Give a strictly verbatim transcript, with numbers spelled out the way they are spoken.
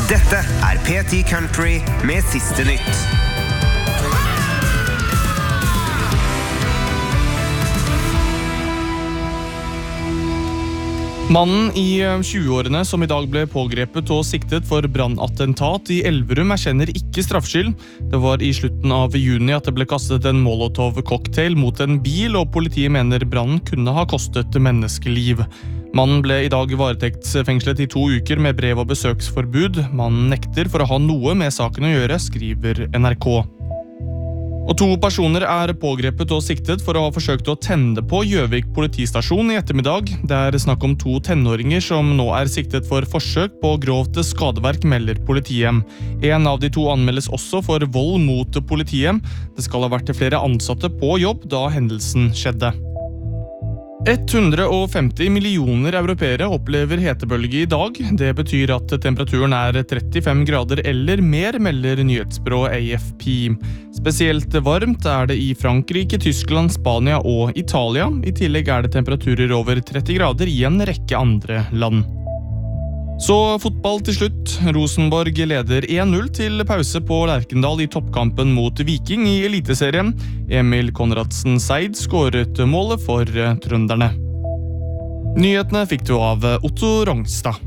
Dette er P ti Country med siste nytt. Mannen i tjue-årene som i dag ble pågrepet og siktet for brannattentat i Elverum erkjenner ikke straffskyld. Det var i slutten av juni at det ble kastet en Molotov-cocktail mot en bil, og politiet mener brannen kunne ha kostet menneskeliv. Mannen ble i dag varetektsfengslet i to uker med brev- og besøksforbud. Mannen nekter for å ha noe med saken å gjøre, skriver N R K. Og to personer er pågrepet og siktet for å ha forsøkt å tenne på Gjøvik politistasjon i ettermiddag. Det er snakk om to tenåringer som nå er siktet for forsøk på grovt skadeverk, melder politiet. En av de to anmeldes også for vold mot politiet. Det skal ha vært flere ansatte på jobb da hendelsen skjedde. hundre og femti millioner europeere opplever hetebølge i dag. Det betyr at temperaturen er trettifem grader eller mer, melder nyhetsbyrået A F P. Spesielt varmt er det i Frankrike, Tyskland, Spania og Italia. I tillegg er det temperaturer over tretti grader i en rekke andre land. Så fotball til slutt. Rosenborg leder en null til pause på Lerkendal i toppkampen mot Viking i Eliteserien. Emil Konradsen Seid skåret målet for trønderne. Nyhetene fikk du av Otto Rongstad.